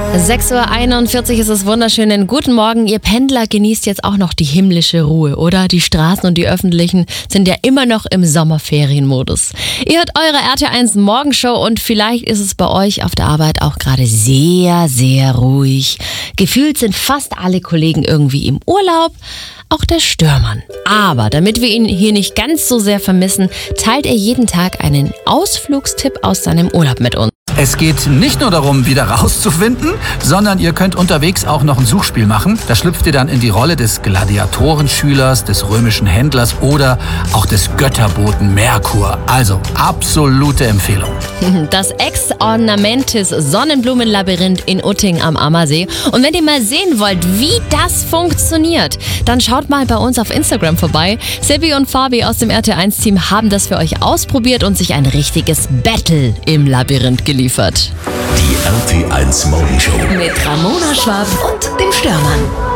6:41 Uhr ist es wunderschön. Guten Morgen, ihr Pendler genießt jetzt auch noch die himmlische Ruhe, oder? Die Straßen und die öffentlichen sind ja immer noch im Sommerferienmodus. Ihr hört eure RT1 Morgenshow und vielleicht ist es bei euch auf der Arbeit auch gerade sehr, sehr ruhig. Gefühlt sind fast alle Kollegen irgendwie im Urlaub, auch der Störmann. Aber damit wir ihn hier nicht ganz so sehr vermissen, teilt er jeden Tag einen Ausflugstipp aus seinem Urlaub mit uns. Es geht nicht nur darum, wieder rauszufinden, sondern ihr könnt unterwegs auch noch ein Suchspiel machen. Da schlüpft ihr dann in die Rolle des Gladiatorenschülers, des römischen Händlers oder auch des Götterboten Merkur. Also absolute Empfehlung. Das Ex-Ornamentis Sonnenblumenlabyrinth in Utting am Ammersee. Und wenn ihr mal sehen wollt, wie das funktioniert, dann schaut mal bei uns auf Instagram vorbei. Seppi und Fabi aus dem RT1-Team haben das für euch ausprobiert und sich ein richtiges Battle im Labyrinth geliefert. Die RT1 Morgenshow mit Ramona Schwab und dem Störmann.